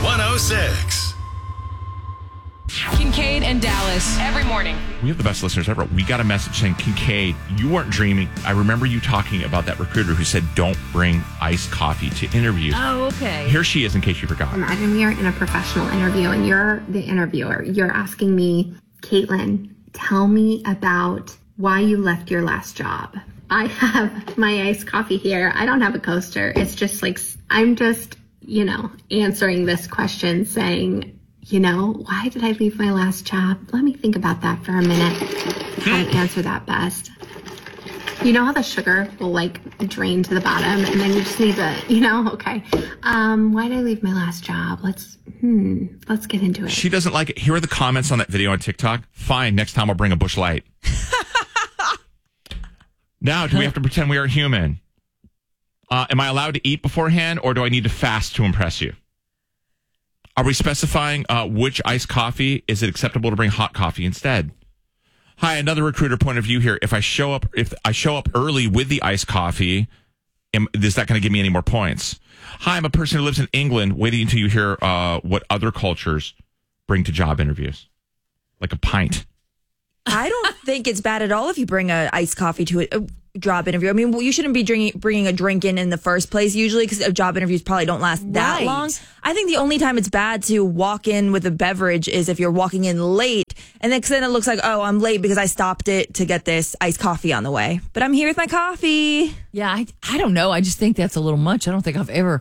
106. Kincaid and Dallas every morning. We have the best listeners ever. We got a message saying, Kincaid, you weren't dreaming. I remember you talking about that recruiter who said, don't bring iced coffee to interviews. Oh, okay. Here she is in case you forgot. Imagine we are in a professional interview and you're the interviewer. You're asking me, Caitlin, tell me about why you left your last job. I have my iced coffee here. I don't have a coaster. It's just like, I'm just, answering this question saying, why did I leave my last job? Let me think about that for a minute. How to answer that best. You know how the sugar will drain to the bottom and then you just need to, okay. Why did I leave my last job? Let's get into it. She doesn't like it. Here are the comments on that video on TikTok. Fine. Next time I'll bring a Busch Light. Now, do we have to pretend we are human? Am I allowed to eat beforehand or do I need to fast to impress you? Are we specifying which iced coffee? Is it acceptable to bring hot coffee instead? Hi, another recruiter point of view here. If I show up early with the iced coffee, is that going to give me any more points? Hi, I'm a person who lives in England, waiting until you hear what other cultures bring to job interviews. Like a pint. I don't think it's bad at all if you bring an iced coffee to a job interview. I mean, you shouldn't be bringing a drink in the first place usually because job interviews probably don't last that long. I think the only time it's bad to walk in with a beverage is if you're walking in late and then it looks like, oh, I'm late because I stopped it to get this iced coffee on the way. But I'm here with my coffee. Yeah, I don't know. I just think that's a little much. I don't think I've ever...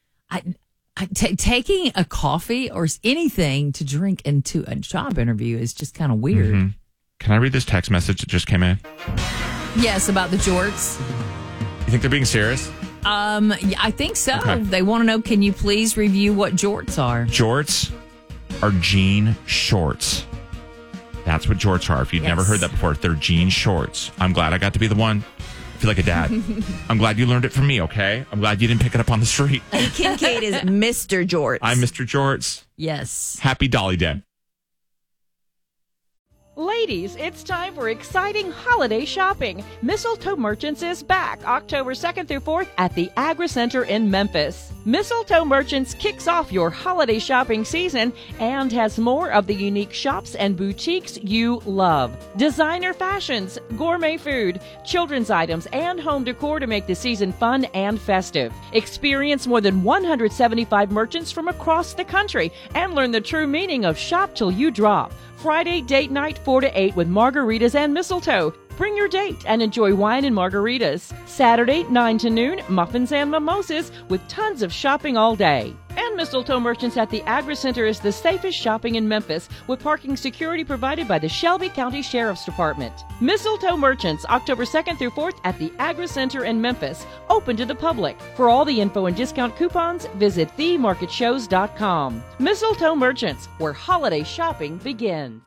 taking a coffee or anything to drink into a job interview is just kind of weird. Mm-hmm. Can I read this text message that just came in? Yes, about the jorts. You think they're being serious? Yeah, I think so. Okay. They want to know, can you please review what jorts are? Jorts are jean shorts. That's what jorts are. If you'd never heard that before, they're jean shorts. I'm glad I got to be the one. I feel like a dad. I'm glad you learned it from me, okay? I'm glad you didn't pick it up on the street. And Kincaid is Mr. Jorts. I'm Mr. Jorts. Yes. Happy Dolly Day. Ladies, it's time for exciting holiday shopping. Mistletoe Merchants is back October 2nd through 4th at the Agri Center in Memphis. Mistletoe Merchants kicks off your holiday shopping season and has more of the unique shops and boutiques you love. Designer fashions, gourmet food, children's items, and home decor to make the season fun and festive. Experience more than 175 merchants from across the country and learn the true meaning of shop till you drop. Friday, date night 4 to 8 with margaritas and mistletoe. Bring your date and enjoy wine and margaritas. Saturday, 9 to noon, muffins and mimosas with tons of shopping all day. And Mistletoe Merchants at the Agri Center is the safest shopping in Memphis with parking security provided by the Shelby County Sheriff's Department. Mistletoe Merchants, October 2nd through 4th at the Agri Center in Memphis. Open to the public. For all the info and discount coupons, visit themarketshows.com. Mistletoe Merchants, where holiday shopping begins.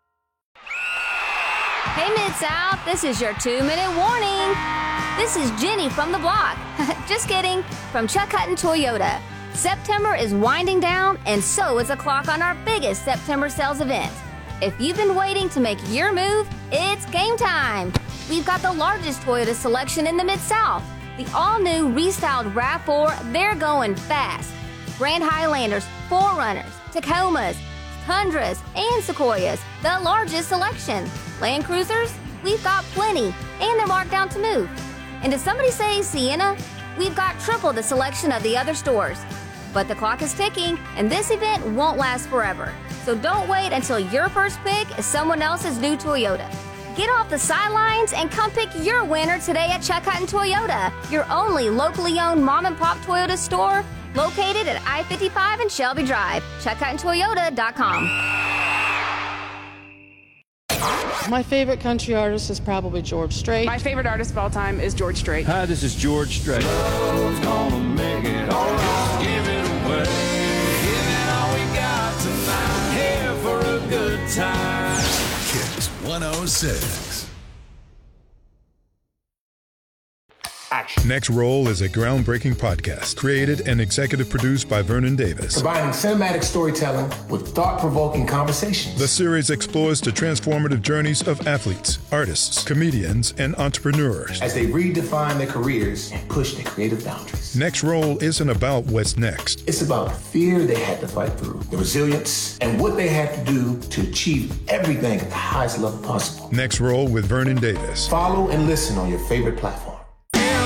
Hey, Mid-South, this is your 2-minute warning. This is Jenny from the block. Just kidding. From Chuck Hutton Toyota. September is winding down, and so is the clock on our biggest September sales event. If you've been waiting to make your move, it's game time. We've got the largest Toyota selection in the Mid-South. The all-new restyled RAV4, they're going fast. Grand Highlanders, 4Runners, Tacomas, Tundras, and Sequoias, the largest selection. Land Cruisers, we've got plenty, and they're marked down to move. And did somebody say Sienna? We've got triple the selection of the other stores. But the clock is ticking, and this event won't last forever. So don't wait until your first pick is someone else's new Toyota. Get off the sidelines and come pick your winner today at Chuck Hutton Toyota, your only locally owned mom-and-pop Toyota store located at I-55 and Shelby Drive. ChuckHuttonToyota.com. My favorite country artist is probably George Strait. My favorite artist of all time is George Strait. Hi, this is George Strait. Love's gonna make it all right. Give it away. Give it all we got tonight. Here for a good time. Kiss 106. Action. Next Roll is a groundbreaking podcast created and executive produced by Vernon Davis. Combining cinematic storytelling with thought-provoking conversations. The series explores the transformative journeys of athletes, artists, comedians, and entrepreneurs as they redefine their careers and push their creative boundaries. Next Roll isn't about what's next. It's about the fear they had to fight through, the resilience, and what they had to do to achieve everything at the highest level possible. Next Roll with Vernon Davis. Follow and listen on your favorite platform.